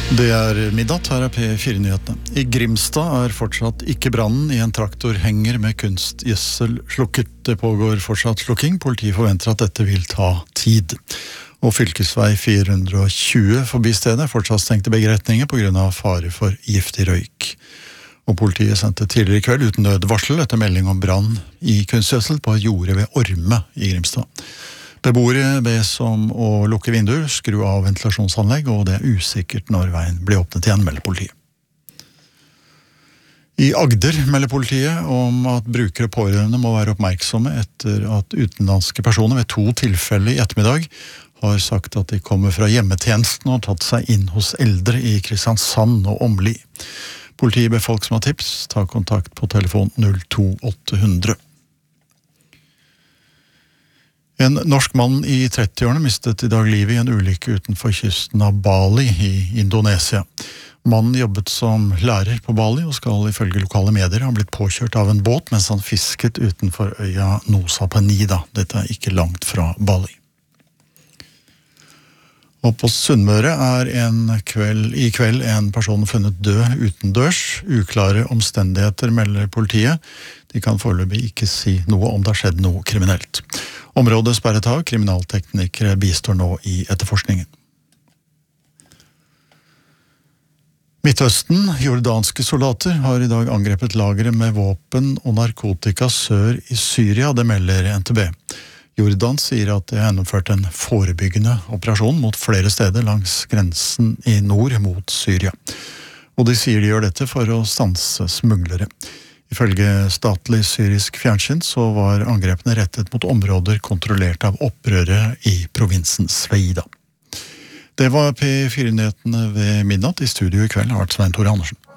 Det midnatt, her P4-nyhetene. I Grimstad fortsatt ikke brannen I en traktorhenger med kunstgjødsel slukket. Det pågår fortsatt slukking. Politiet forventer at dette vil ta tid. Og fylkesvei 420 forbi stedet fortsatt stengt I begge retninger på grunn av fare for giftig røyk. Og politiet sendte tidligere I kveld uten nødvarsel etter melding om brann I kunstgjødsel på et jorde ved Orme I Grimstad. Beboere bes om å lukke vinduer, skru av ventilasjonsanlegg, og det usikkert når veien blir åpnet igjen, melder politiet. I Agder melder politiet om at brukere og pårørende må være oppmerksomme etter at utenlandske personer ved 2 tilfeller I ettermiddag har sagt at de kommer fra hjemmetjenesten og har tatt seg inn hos eldre I Kristiansand og Åmli. Politiet ber folk som har tips ta kontakt på telefon 02800. En norsk mann I 30-årene mistet I dag livet I en ulykke utenfor kysten av Bali I Indonesia. Mannen jobbet som lærer på Bali og skal ifølge lokale medier ha blitt påkjørt av en båt mens han fisket utenfor øya Nusa Penida. Dette ikke langt fra Bali. Og på Sunnmøre I kveld en person funnet død utendørs. Uklare omstendigheter melder politiet. De kan foreløpig ikke si noe om det har skjedd noe kriminelt. Området sperret av, kriminalteknikere bistår nå I etterforskningen. Midtøsten, jordanske soldater, har I dag angrepet lagre med våpen og narkotika sør I Syria, det melder NTB. Jordan sier at det har gjennomført en forebyggende operasjon mot flere steder langs grensen I nord mot Syria. Og de sier de gjør dette for å stanse smuglere. Ifølge statlig syrisk fjernsyn så var angrepene rettet mot områder kontrollert av opprørere I provinsen Sveida. Det var P4-nyhetene ved midnatt. I studio I kveld har vært Svein Tore Andersen.